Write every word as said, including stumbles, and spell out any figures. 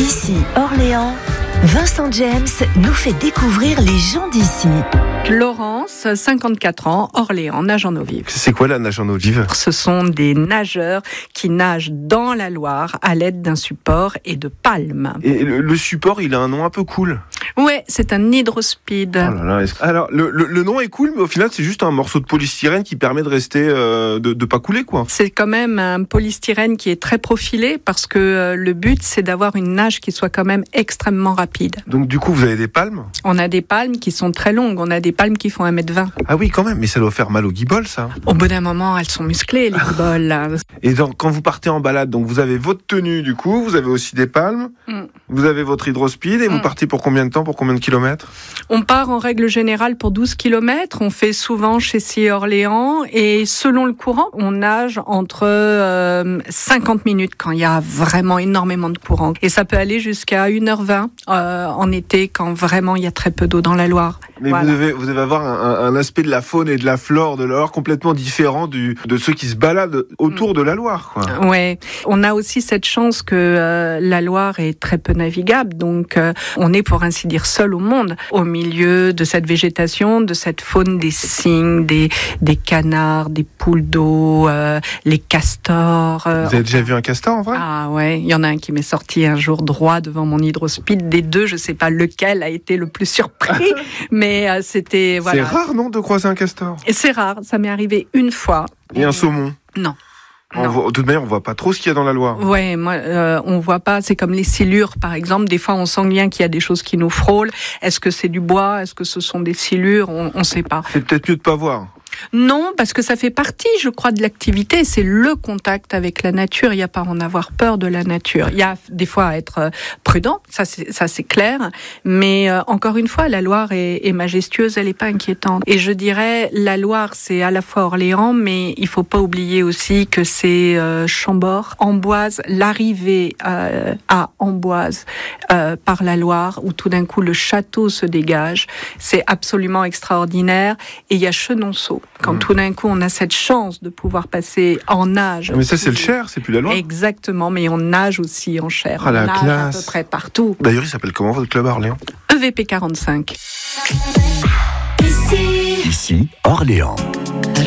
Ici Orléans, Vincent James nous fait découvrir les gens d'ici. Laurence, cinquante-quatre ans, Orléans, nage en eau vive. C'est quoi la nage en eau vive ? Ce sont des nageurs qui nagent dans la Loire à l'aide d'un support et de palmes. Et le, le support, il a un nom un peu cool. Ouais, c'est un hydrospeed. Oh là là, est-ce... Alors, le, le, le nom est cool, mais au final, c'est juste un morceau de polystyrène qui permet de rester, euh, de, de pas couler, quoi. C'est quand même un polystyrène qui est très profilé parce que euh, le but, c'est d'avoir une nage qui soit quand même extrêmement rapide. Donc, du coup, vous avez des palmes ? On a des palmes qui sont très longues. On a des palmes qui font un mètre vingt. Ah oui, quand même, mais ça doit faire mal aux guiboles, ça. Au bout d'un moment, elles sont musclées, les guiboles, là. Et donc, quand vous partez en balade, donc vous avez votre tenue, du coup, vous avez aussi des palmes, mm. vous avez votre hydrospeed, et mm. vous partez pour combien de temps, pour combien de kilomètres ? On part en règle générale pour douze kilomètres. On fait souvent chez C I Orléans, et selon le courant, on nage entre euh, cinquante minutes quand il y a vraiment énormément de courant. Et ça peut aller jusqu'à une heure vingt euh, en été quand vraiment il y a très peu d'eau dans la Loire. Mais voilà. vous devez, vous devez avoir un, un aspect de la faune et de la flore de la Loire complètement différent du, de ceux qui se baladent autour de la Loire, quoi. Ouais. On a aussi cette chance que euh, la Loire est très peu navigable, donc euh, on est pour ainsi dire seul au monde, au milieu de cette végétation, de cette faune des cygnes, des, des canards, des poules d'eau, euh, les castors. Euh, vous avez déjà vu un castor en vrai ? Ah ouais, il y en a un qui m'est sorti un jour droit devant mon hydrospeed. Des deux, je sais pas lequel a été le plus surpris, mais Mais euh, c'était voilà. C'est rare, non, de croiser un castor ? Et c'est rare, ça m'est arrivé une fois. Et un saumon ? Non. On voit, de toute manière, on voit pas trop ce qu'il y a dans la Loire. Ouais, moi, euh, on voit pas. C'est comme les silures, par exemple. Des fois, on sent bien qu'il y a des choses qui nous frôlent. Est-ce que c'est du bois ? Est-ce que ce sont des silures ? On, on sait pas. C'est peut-être mieux de pas voir. Non, parce que ça fait partie, je crois, de l'activité. C'est le contact avec la nature. Il n'y a pas à en avoir peur de la nature. Il y a des fois à être prudent, ça c'est, ça c'est clair. Mais euh, encore une fois, la Loire est, est majestueuse, elle n'est pas inquiétante. Et je dirais, la Loire, c'est à la fois Orléans, mais il faut pas oublier aussi que c'est euh, Chambord, Amboise, l'arrivée euh, à Amboise euh, par la Loire, où tout d'un coup le château se dégage. C'est absolument extraordinaire. Et il y a Chenonceau. Quand mmh. tout d'un coup on a cette chance de pouvoir passer en nage. Mais ça c'est le Cher, c'est plus la Loire. Exactement, mais on nage aussi en Cher. Ah, la on nage classe. à peu près partout. D'ailleurs il s'appelle comment votre club à Orléans ? E V P quarante-cinq. Ici, Ici Orléans.